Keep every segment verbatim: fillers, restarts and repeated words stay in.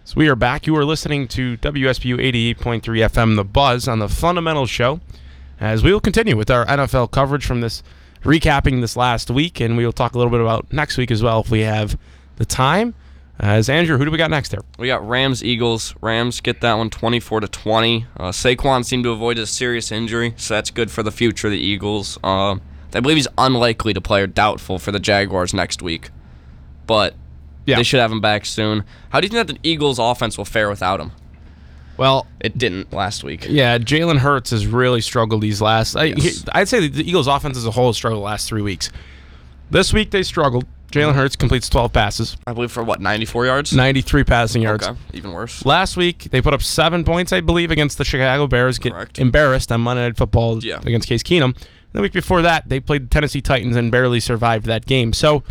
So we are back. You are listening to W S B U eighty-eight point three F M, The Buzz, on the Fundamentals Show, as we will continue with our N F L coverage from this, recapping this last week, and we will talk a little bit about next week as well if we have the time. As Andrew, who do we got next there? We got Rams, Eagles. Rams get that one twenty-four to twenty. Uh, Saquon seemed to avoid a serious injury, so that's good for the future of the Eagles. Uh, I believe he's unlikely to play or doubtful for the Jaguars next week, but yeah. They should have him back soon. How do you think that the Eagles' offense will fare without him? Well, it didn't last week. Yeah, Jalen Hurts has really struggled these last. Yes. I, I'd say the Eagles' offense as a whole has struggled the last three weeks. This week they struggled. Jalen Hurts completes twelve passes. I believe for what, ninety-four yards? ninety-three passing yards. Okay, even worse. Last week they put up seven points, I believe, against the Chicago Bears. Get Correct. embarrassed on Monday Night Football yeah. against Case Keenum. The week before that, they played the Tennessee Titans and barely survived that game. So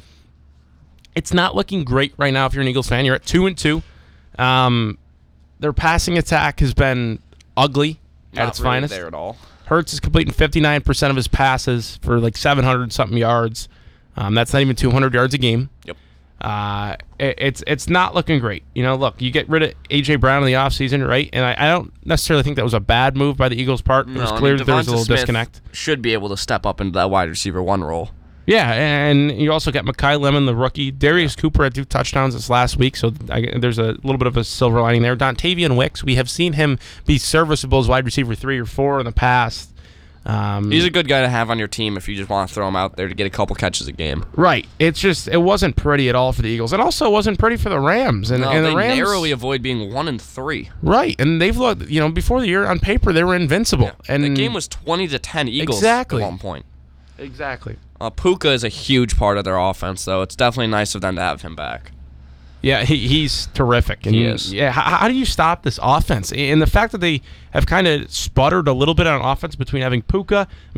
it's not looking great right now if you're an Eagles fan. You're at two and two. Um, their passing attack has been ugly not at its really finest. There at all. Hurts is completing fifty-nine percent of his passes for like seven hundred something yards. Um, that's not even two hundred yards a game. Yep. Uh, it, it's it's not looking great. You know, look, you get rid of A J. Brown in the offseason, right? And I, I don't necessarily think that was a bad move by the Eagles' part. It no, was I clear mean, that there was a Devonta little Smith disconnect. Should be able to step up into that wide receiver one role. Yeah, and you also got Mekhi Lemon, the rookie. Darius yeah. Cooper had two touchdowns this last week, so I, there's a little bit of a silver lining there. Dontavian Wicks, we have seen him be serviceable as wide receiver three or four in the past. Um, He's a good guy to have on your team if you just want to throw him out there to get a couple catches a game. Right. It's just, it wasn't pretty at all for the Eagles. It also wasn't pretty for the Rams. And, no, and they the Rams narrowly avoid being one and three. Right. And they've looked, you know, before the year on paper, they were invincible. Yeah. And the game was twenty to ten Eagles exactly. at one point. Exactly. Uh, Puka is a huge part of their offense, though. It's definitely nice of them to have him back. Yeah, he, he's terrific. And he is. Yeah, how, how do you stop this offense? And the fact that they have kind of sputtered a little bit on offense between having Puka,